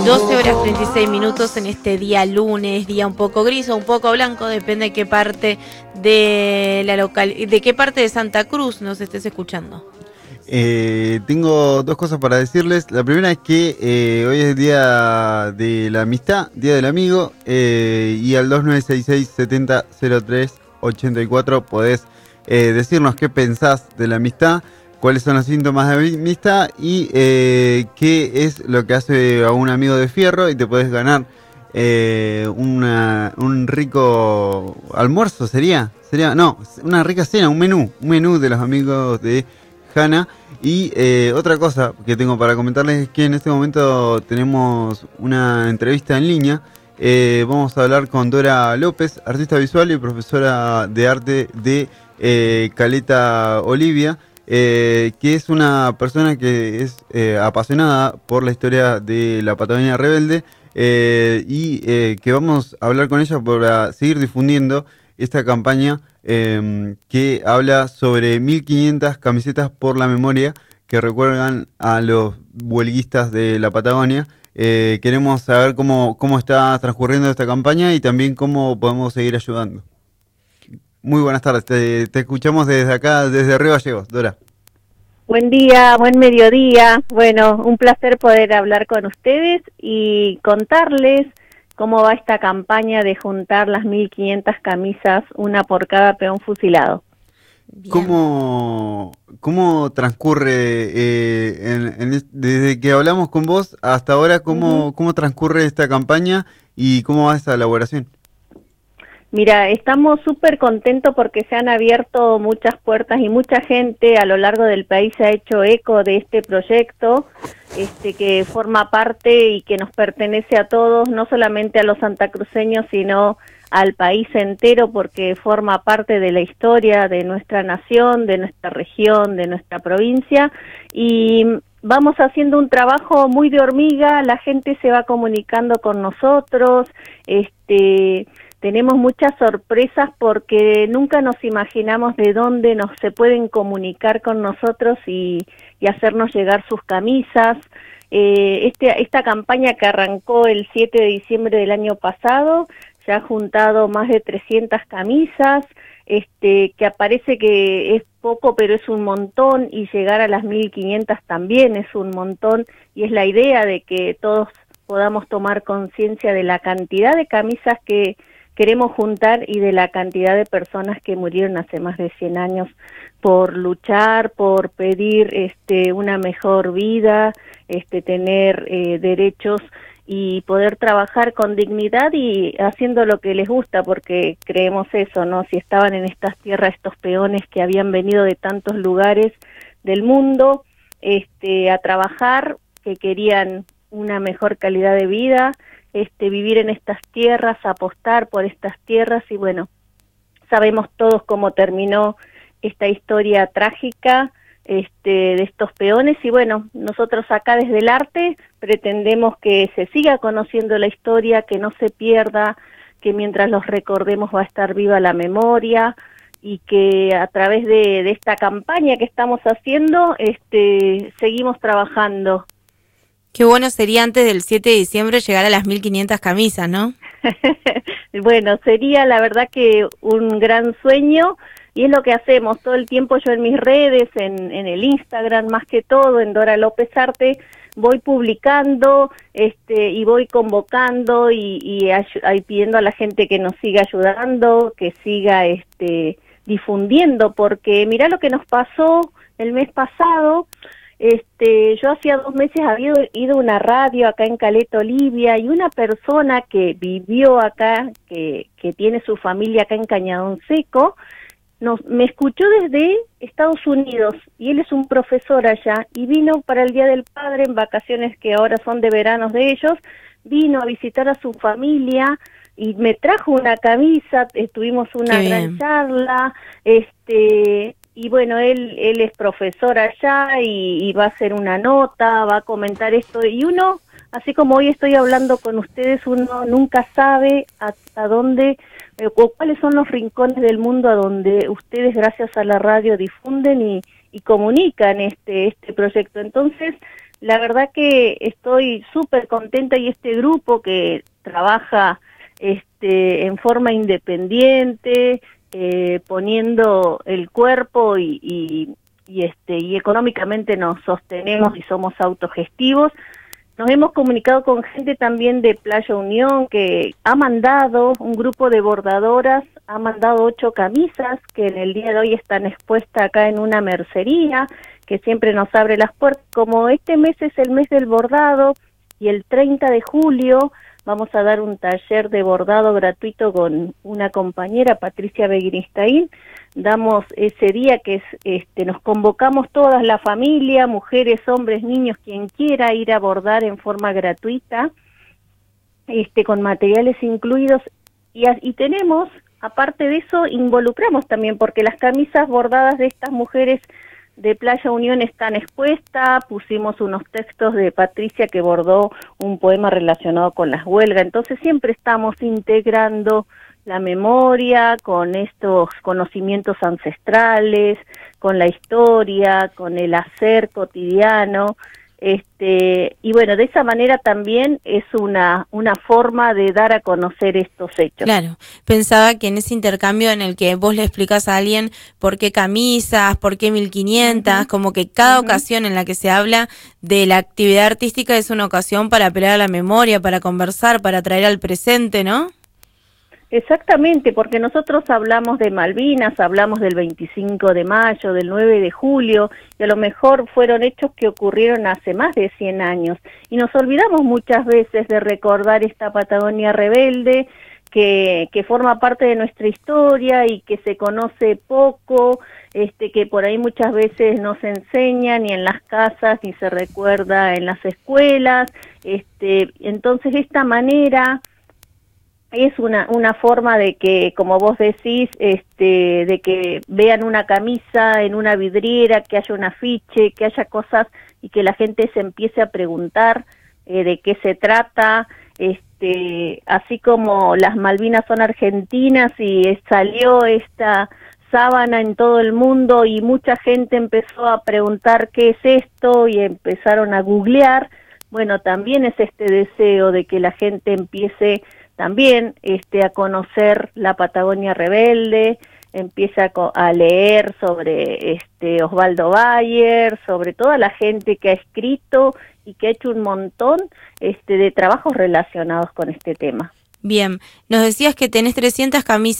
12 horas 36 minutos en este día lunes, día un poco gris o un poco blanco, depende de qué parte de de qué parte de Santa Cruz nos estés escuchando. Tengo dos cosas para decirles. La primera es que hoy es el día de la amistad, día del amigo, y al 2966-7003-84 podés decirnos qué pensás de la amistad, cuáles son los síntomas de amistad y qué es lo que hace a un amigo de fierro, y te podés ganar un rico almuerzo, no, una rica cena, un menú de los amigos de Hanna. Y otra cosa que tengo para comentarles es que en este momento tenemos una entrevista en línea. Vamos a hablar con Dora López, artista visual y profesora de arte de Caleta Olivia, que es una persona que es apasionada por la historia de la Patagonia Rebelde, y que vamos a hablar con ella para seguir difundiendo esta campaña que habla sobre 1500 camisetas por la memoria que recuerdan a los huelguistas de la Patagonia. Queremos saber cómo está transcurriendo esta campaña y también cómo podemos seguir ayudando. Muy buenas tardes, te escuchamos desde acá, desde Río Gallegos, Dora. Buen día, buen mediodía. Bueno, un placer poder hablar con ustedes y contarles cómo va esta campaña de juntar las 1500 camisas, una por cada peón fusilado. ¿Cómo transcurre, desde que hablamos con vos hasta ahora, cómo transcurre esta campaña y cómo va esta elaboración? Mira, estamos súper contentos porque se han abierto muchas puertas y mucha gente a lo largo del país se ha hecho eco de este proyecto, que forma parte y que nos pertenece a todos, no solamente a los santacruceños, sino al país entero, porque forma parte de la historia de nuestra nación, de nuestra región, de nuestra provincia, y vamos haciendo un trabajo muy de hormiga, la gente se va comunicando con nosotros, tenemos muchas sorpresas porque nunca nos imaginamos de dónde se pueden comunicar con nosotros y hacernos llegar sus camisas. Esta campaña que arrancó el 7 de diciembre del año pasado ya ha juntado más de 300 camisas, que aparece que es poco pero es un montón, y llegar a las 1500 también es un montón, y es la idea de que todos podamos tomar conciencia de la cantidad de camisas que queremos juntar y de la cantidad de personas que murieron hace más de 100 años por luchar, por pedir una mejor vida, tener derechos y poder trabajar con dignidad y haciendo lo que les gusta, porque creemos eso, ¿no? Si estaban en estas tierras estos peones que habían venido de tantos lugares del mundo a trabajar, que querían una mejor calidad de vida, vivir en estas tierras, apostar por estas tierras, y bueno, sabemos todos cómo terminó esta historia trágica de estos peones, y bueno, nosotros acá desde el arte pretendemos que se siga conociendo la historia, que no se pierda, que mientras los recordemos va a estar viva la memoria, y que a través de esta campaña que estamos haciendo, seguimos trabajando. Qué bueno sería antes del 7 de diciembre llegar a las 1500 camisas, ¿no? Bueno, sería la verdad que un gran sueño, y es lo que hacemos todo el tiempo. Yo en mis redes, en el Instagram más que todo, en Dora López Arte, voy publicando y voy convocando y pidiendo a la gente que nos siga ayudando, que siga difundiendo, porque mirá lo que nos pasó el mes pasado. Yo hacía 2 meses había ido a una radio acá en Caleta Olivia, y una persona que vivió acá, que tiene su familia acá en Cañadón Seco, me escuchó desde Estados Unidos, y él es un profesor allá, y vino para el Día del Padre en vacaciones que ahora son de veranos de ellos, vino a visitar a su familia y me trajo una camisa, tuvimos una gran charla, y bueno, él es profesor allá y va a hacer una nota, va a comentar esto, y uno, así como hoy estoy hablando con ustedes, uno nunca sabe hasta dónde o cuáles son los rincones del mundo a donde ustedes, gracias a la radio, difunden y comunican este proyecto. Entonces, La verdad que estoy súper contenta y este grupo que trabaja en forma independiente, poniendo el cuerpo y económicamente nos sostenemos y somos autogestivos. Nos hemos comunicado con gente también de Playa Unión que ha mandado, un grupo de bordadoras, ha mandado 8 camisas que en el día de hoy están expuestas acá en una mercería que siempre nos abre las puertas. Como este mes es el mes del bordado y el 30 de julio vamos a dar un taller de bordado gratuito con una compañera, Patricia Beguiristain. Damos ese día que es, nos convocamos todas, la familia, mujeres, hombres, niños, quien quiera ir a bordar en forma gratuita, con materiales incluidos. Y tenemos, aparte de eso, involucramos también, porque las camisas bordadas de estas mujeres de Playa Unión están expuestas, pusimos unos textos de Patricia que bordó un poema relacionado con las huelgas, entonces siempre estamos integrando la memoria con estos conocimientos ancestrales, con la historia, con el hacer cotidiano, y bueno, de esa manera también es una forma de dar a conocer estos hechos. Claro, pensaba que en ese intercambio en el que vos le explicás a alguien por qué camisas, por qué 1500, como que cada ocasión en la que se habla de la actividad artística es una ocasión para apelar a la memoria, para conversar, para traer al presente, ¿no? Exactamente, porque nosotros hablamos de Malvinas, hablamos del 25 de mayo, del 9 de julio, y a lo mejor fueron hechos que ocurrieron hace más de 100 años. Y nos olvidamos muchas veces de recordar esta Patagonia rebelde, que forma parte de nuestra historia y que se conoce poco, que por ahí muchas veces no se enseña ni en las casas, ni se recuerda en las escuelas. Entonces, de esta manera es una forma de que, como vos decís, de que vean una camisa en una vidriera, que haya un afiche, que haya cosas y que la gente se empiece a preguntar de qué se trata, así como las Malvinas son argentinas y salió esta sábana en todo el mundo y mucha gente empezó a preguntar qué es esto y empezaron a googlear. Bueno, también es este deseo de que la gente empiece también a conocer la Patagonia rebelde, empieza a leer sobre Osvaldo Bayer, sobre toda la gente que ha escrito y que ha hecho un montón de trabajos relacionados con este tema. Bien, nos decías que tenés 300 camisas